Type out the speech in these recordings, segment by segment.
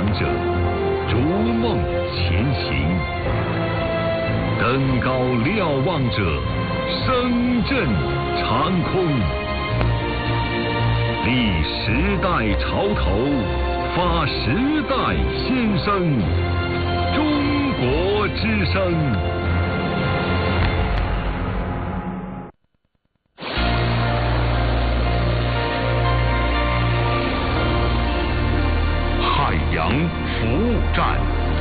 者，逐梦前行；登高瞭望者，声震长空。立时代潮头，发时代先声。中国之声。海洋服务站。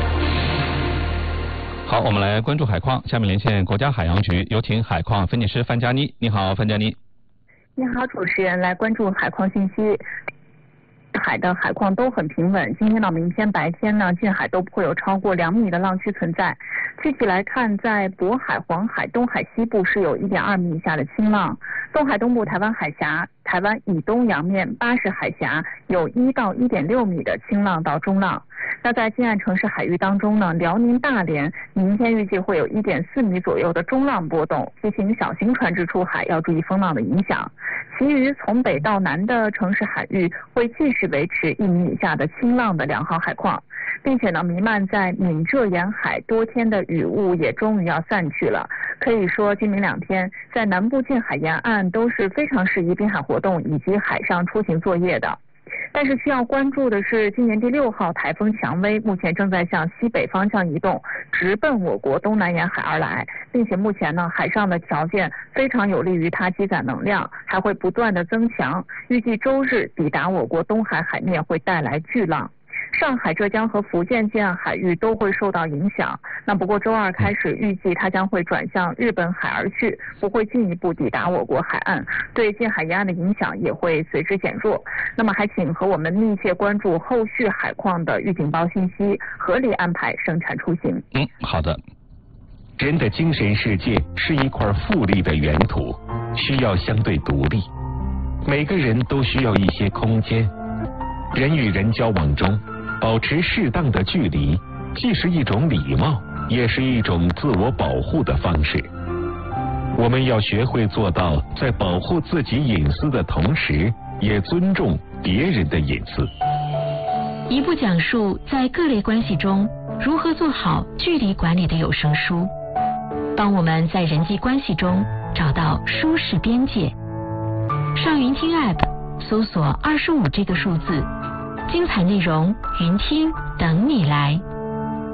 好，我们来关注海况。下面连线国家海洋局，有请海况分析师范佳妮。你好，范佳妮。 你好，主持人，来关注海况信息。海的海况都很平稳，今天到明天白天呢，近海都不会有超过2米的浪区存在。具体来看，在渤海、黄海、东海西部是有1.2米以下的轻浪，东海东部台湾海峡、台湾以东洋面、巴士海峡有1到1.6米的轻浪到中浪。那在近岸城市海域当中呢，辽宁大连明天预计会有1.4米左右的中浪波动，提醒小型船只出海要注意风浪的影响。其余从北到南的城市海域会继续维持1米以下的轻浪的良好海况，并且呢，弥漫在闽浙沿海多天的雨雾也终于要散去了。可以说，今明2天在南部近海沿岸都是非常适宜滨海活动以及海上出行作业的。但是需要关注的是，今年第6号台风蔷薇目前正在向西北方向移动，直奔我国东南沿海而来，并且目前呢，海上的条件非常有利于它积攒能量，还会不断的增强，预计周日抵达我国东海海面会带来巨浪。上海、浙江和福建近岸海域都会受到影响。那不过周二开始，预计它将会转向日本海而去，不会进一步抵达我国海岸，对近海沿岸的影响也会随之减弱。那么还请和我们密切关注后续海况的预警报信息，合理安排生产出行。 好的。 人的精神世界是一块富丽的原土，需要相对独立。每个人都需要一些空间。人与人交往中，保持适当的距离，既是一种礼貌，也是一种自我保护的方式。我们要学会做到在保护自己隐私的同时，也尊重别人的隐私。 一部讲述在各类关系中如何做好距离管理的有声书，帮我们在人际关系中找到舒适边界。上云听 App 搜索25这个数字，精彩内容云听等你来。